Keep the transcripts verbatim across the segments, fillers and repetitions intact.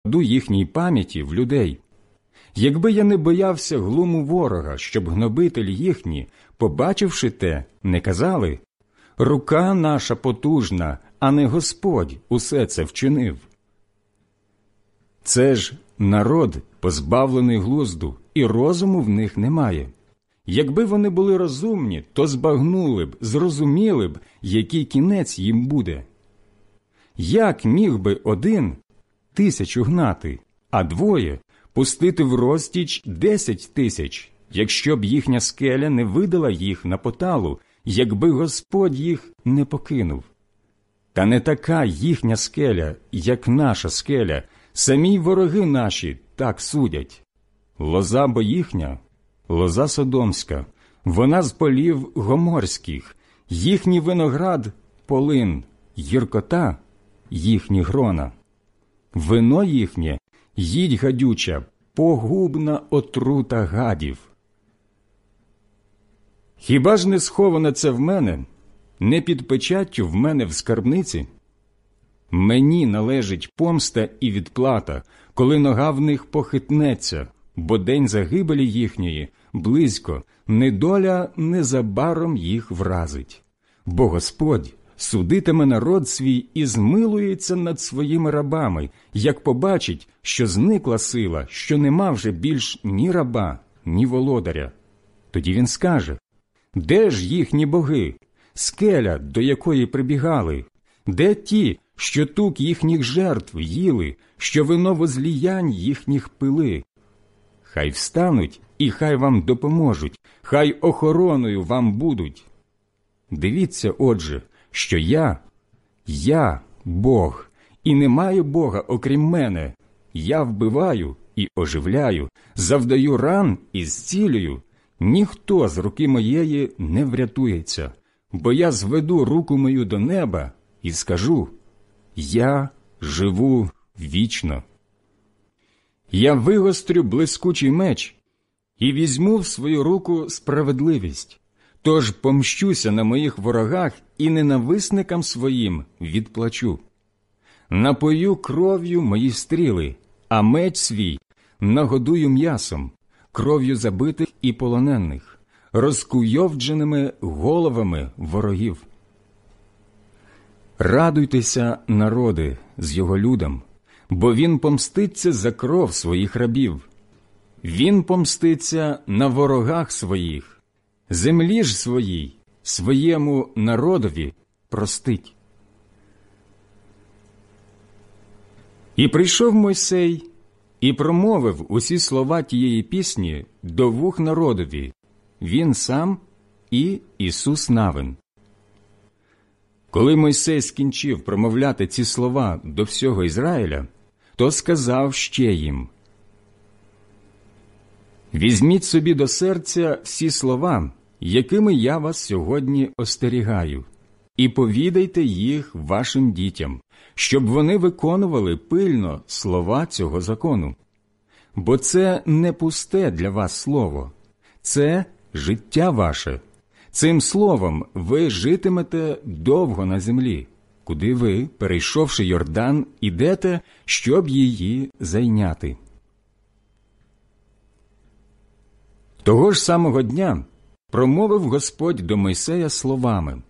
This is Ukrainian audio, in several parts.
вкладу їхній пам'яті в людей. Якби я не боявся глуму ворога, щоб гнобителі їхні, побачивши те, не казали: рука наша потужна, а не Господь усе це вчинив. Це ж народ, позбавлений глузду, і розуму в них немає. Якби вони були розумні, то збагнули б, зрозуміли б, який кінець їм буде. Як міг би один тисячу гнати, а двоє пустити в розтіч десять тисяч, якщо б їхня скеля не видала їх на поталу, якби Господь їх не покинув? Та не така їхня скеля, як наша скеля, самі вороги наші так судять. Лоза бо їхня, лоза содомська, вона з полів гоморських, їхній виноград – полин, гіркота – їхні грона. Вино їхнє – їдь гадюча, погубна отрута гадів. Хіба ж не сховане це в мене, не під печаттю в мене в скарбниці? Мені належить помста і відплата, коли нога в них похитнеться, бо день загибелі їхньої близько, недоля незабаром їх вразить. Бо Господь судитиме народ свій і змилується над своїми рабами, як побачить, що зникла сила, що нема вже більш ні раба, ні володаря. Тоді він скаже: де ж їхні боги, скеля, до якої прибігали? Де ті, що тук їхніх жертв їли, що вино возліянь їхніх пили? Хай встануть і хай вам допоможуть, хай охороною вам будуть. Дивіться, отже, що я, я Бог, і немає Бога окрім мене. Я вбиваю і оживляю, завдаю ран і зцілюю. Ніхто з руки моєї не врятується, бо я зведу руку мою до неба і скажу: я живу вічно. Я вигострю блискучий меч і візьму в свою руку справедливість, тож помщуся на моїх ворогах і ненависникам своїм відплачу. Напою кров'ю мої стріли, а меч свій нагодую м'ясом, кров'ю забитих і полонених, розкуйовдженими головами ворогів. Радуйтеся, народи, з його людом, бо він помститься за кров своїх рабів. Він помститься на ворогах своїх, землі ж своїй, своєму народові простить. І прийшов Мойсей, і промовив усі слова тієї пісні до вух народові, він сам і Ісус Навин. Коли Мойсей скінчив промовляти ці слова до всього Ізраїля, то сказав ще їм: «Візьміть собі до серця всі слова, якими я вас сьогодні остерігаю, і повідайте їх вашим дітям, щоб вони виконували пильно слова цього закону. Бо це не пусте для вас слово, це життя ваше. Цим словом ви житимете довго на землі, куди ви, перейшовши Йордан, ідете, щоб її зайняти». Того ж самого дня промовив Господь до Мойсея словами: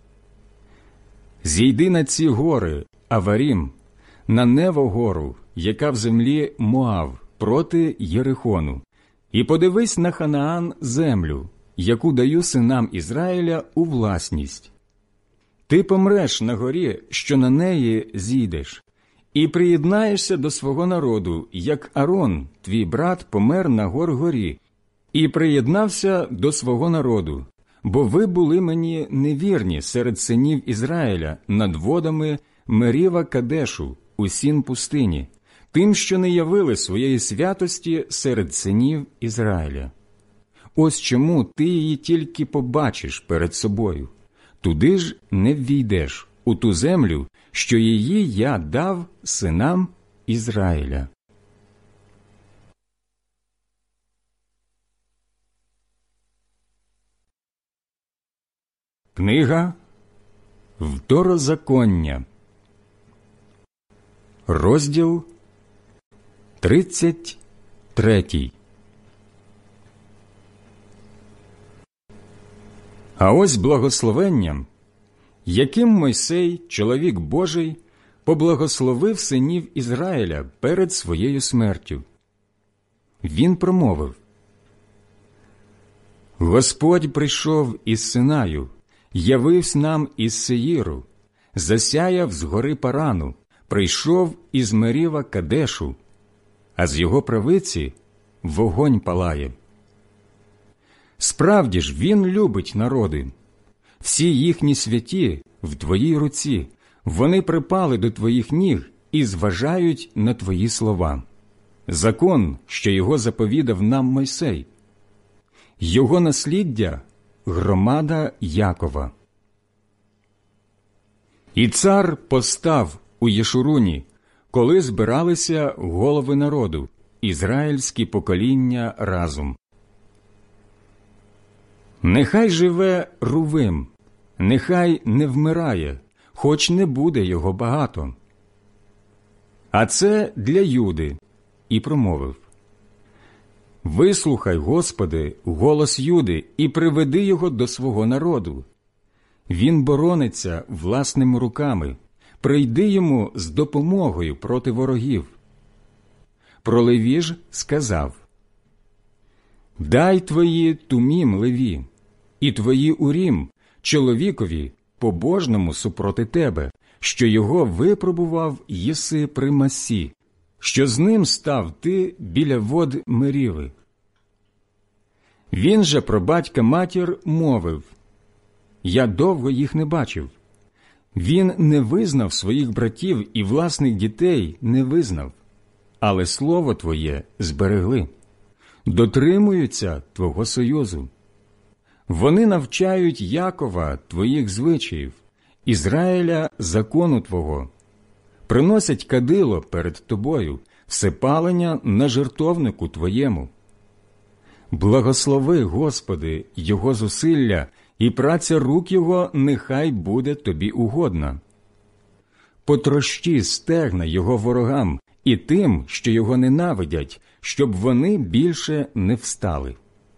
«Зійди на ці гори, Аварім, на Нево гору, яка в землі Моав, проти Єрихону, і подивись на Ханаан землю, яку даю синам Ізраїля у власність. Ти помреш на горі, що на неї зійдеш, і приєднаєшся до свого народу, як Арон, твій брат, помер на гор-горі, і приєднався до свого народу, бо ви були мені невірні серед синів Ізраїля над водами Меріва Кадешу у Сін пустині, тим, що не явили своєї святості серед синів Ізраїля. Ось чому ти її тільки побачиш перед собою. Туди ж не ввійдеш, у ту землю, що її я дав синам Ізраїля». Книга Второзаконня, розділ Тридцять третій. А ось благословенням, яким Мойсей, чоловік Божий, поблагословив синів Ізраїля перед своєю смертю. Він промовив: «Господь прийшов із Синаю, явився нам із Сеїру, засяяв з гори Парану, прийшов із Меріва Кадешу, а з його правиці вогонь палає. Справді ж, він любить народи. Всі їхні святі в твоїй руці, вони припали до твоїх ніг і зважають на твої слова. Закон, що його заповідав нам Мойсей. Його насліддя – громада Якова. І цар постав у Єшуруні, коли збиралися голови народу, ізраїльські покоління разом. Нехай живе Рувим, нехай не вмирає, хоч не буде його багато. А це для Юди, і промовив: «Вислухай, Господи, голос Юди і приведи його до свого народу. Він борониться власними руками, прийди йому з допомогою проти ворогів». Про Леві ж сказав: «Дай твої Тумім Леві, і твої Урім чоловікові побожному супроти тебе, що його випробував єси при Массі, що з ним став ти біля вод Меріви». Він же про батька матір мовив: «Я довго їх не бачив». Він не визнав своїх братів і власних дітей не визнав, але слово твоє зберегли, дотримуються твого союзу. Вони навчають Якова твоїх звичаїв, Ізраїля закону твого, приносять кадило перед тобою, всепалення на жертовнику твоєму. Благослови, Господи, його зусилля, і праця рук його нехай буде тобі угодна. Потрощи стегна його ворогам і тим, що його ненавидять, щоб вони більше не встали.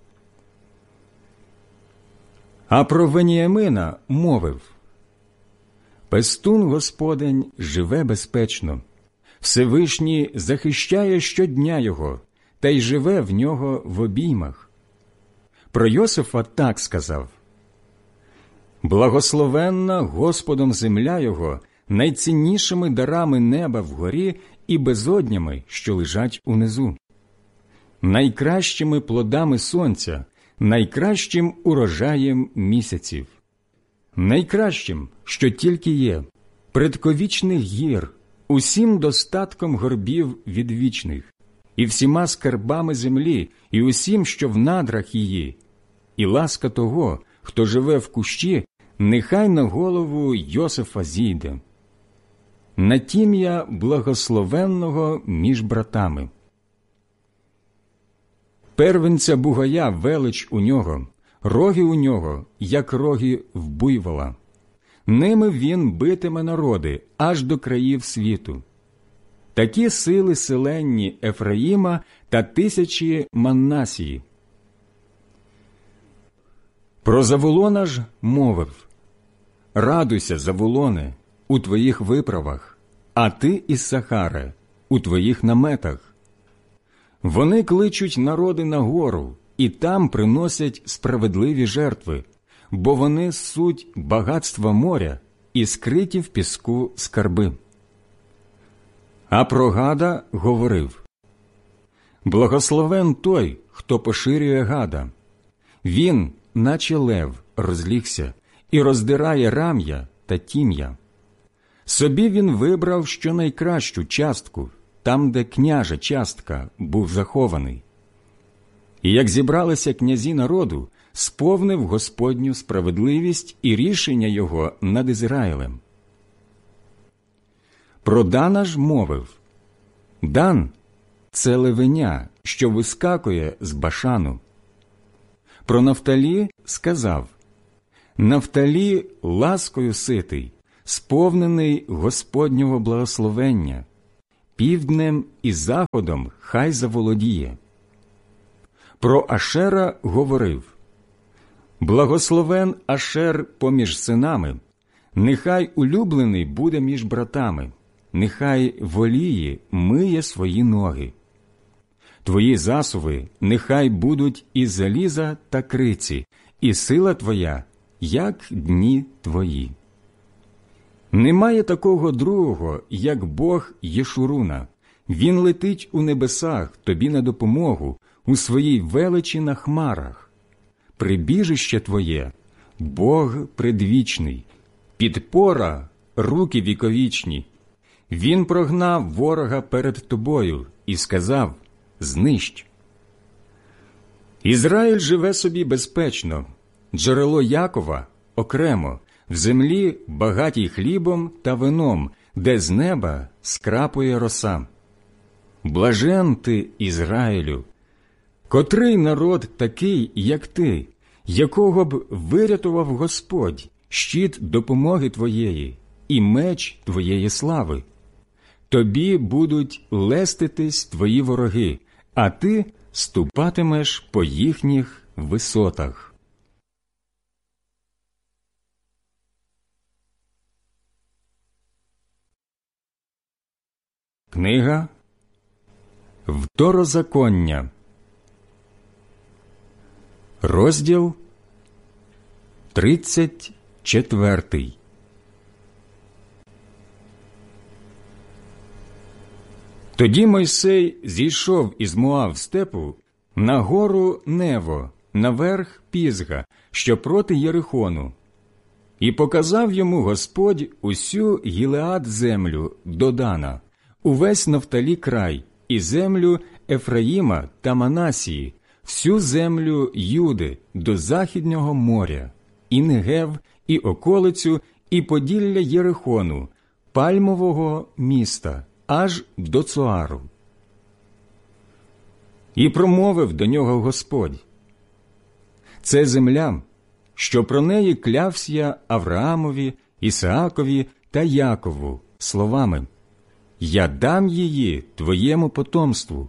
А про Веніамина мовив: «Пестун Господень живе безпечно, Всевишній захищає щодня його, та й живе в нього в обіймах». Про Йосифа так сказав: «Благословенна Господом земля його найціннішими дарами неба вгорі і безоднями, що лежать унизу, найкращими плодами сонця, найкращим урожаєм місяців, найкращим, що тільки є, предковічних гір, усім достатком горбів відвічних, і всіма скарбами землі, і усім, що в надрах її, і ласка того, хто живе в кущі, нехай на голову Йосифа зійде, на тім'я благословенного між братами. Первенця бугая велич у нього, роги у нього, як роги в буйвола. Ними він битиме народи аж до країв світу. Такі сили селенні Ефраїма та тисячі Манасії. Про Завулона ж мовив: «Радуйся, Завулоне, у твоїх виправах, а ти, Іссахаре, у твоїх наметах. Вони кличуть народи на гору, і там приносять справедливі жертви, бо вони суть багатства моря і скриті в піску скарби». А про Гада говорив: «Благословен той, хто поширює Гада. Він, наче лев, розлігся і роздирає рам'я та тім'я. Собі він вибрав щонайкращу частку, там, де княжа частка був захований. І як зібралися князі народу, сповнив Господню справедливість і рішення його над Ізраїлем». Про Дана ж мовив: «Дан – це левеня, що вискакує з Башану». Про Нафталі сказав: «Нафталі ласкою ситий, сповнений Господнього благословення, півднем і заходом хай заволодіє. Про Ашера говорив: «Благословен Ашер поміж синами, нехай улюблений буде між братами, нехай воліє миє свої ноги. Твої засуви нехай будуть із заліза та криці, і сила твоя, як дні твої». Немає такого другого, як Бог Єшуруна. Він летить у небесах тобі на допомогу, у своїй величі на хмарах. Прибіжище твоє – Бог предвічний, підпора – руки віковічні. Він прогнав ворога перед тобою і сказав: «Знищ». Ізраїль живе собі безпечно, джерело Якова окремо, в землі багатій хлібом та вином, де з неба скрапує роса. Блажен ти, Ізраїлю! Котрий народ такий, як ти, якого б вирятував Господь, щит допомоги твоєї і меч твоєї слави? Тобі будуть леститись твої вороги, а ти ступатимеш по їхніх висотах. Книга Второзаконня, розділ тридцять четвертий. Тоді Мойсей зійшов із Моав степу на гору Нево, наверх Пізга, що проти Єрихону, і показав йому Господь усю Гілеад землю до Дана, увесь Нафталі край, і землю Ефраїма та Манасії, всю землю Юди до Західнього моря, і Негев, і околицю, і поділля Єрихону, пальмового міста, аж до Цоару. І промовив до нього Господь: «Це земля, що про неї клявся я Авраамові, Ісаакові та Якову словами: я дам її твоєму потомству.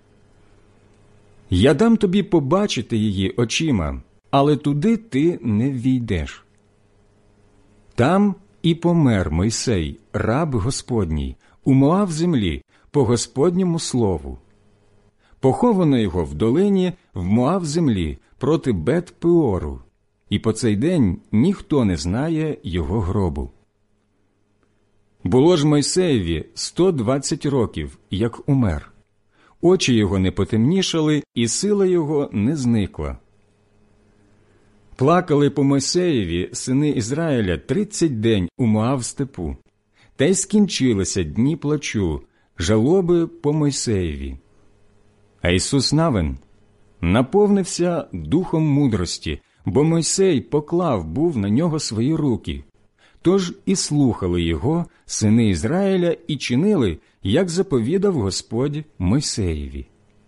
Я дам тобі побачити її очима, але туди ти не ввійдеш». Там і помер Мойсей, раб Господній, у Моав землі, по Господньому слову. Поховано його в долині в Моав землі проти Бет-Пеору, і по цей день ніхто не знає його гробу. Було ж Мойсеєві сто двадцять років, як умер. Очі його не потемнішали, і сила його не зникла. Плакали по Мойсеєві сини Ізраїля тридцять день у Моав степу. Та й скінчилися дні плачу, жалоби по Мойсеєві. А Ісус Навин наповнився духом мудрості, бо Мойсей поклав був на нього свої руки. Тож і слухали його сини Ізраїля і чинили, як заповідав Господь Мойсеєві.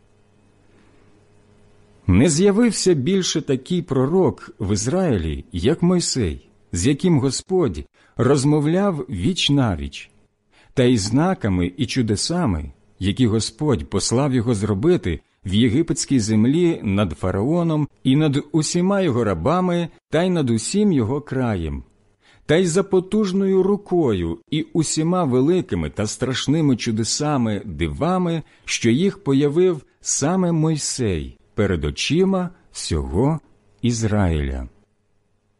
Не з'явився більше такий пророк в Ізраїлі, як Мойсей, з яким Господь розмовляв віч-навіч, та й знаками і чудесами, які Господь послав його зробити в єгипетській землі над фараоном і над усіма його рабами та й над усім його краєм, та й за потужною рукою і усіма великими та страшними чудесами, дивами, що їх появив саме Мойсей перед очима всього Ізраїля.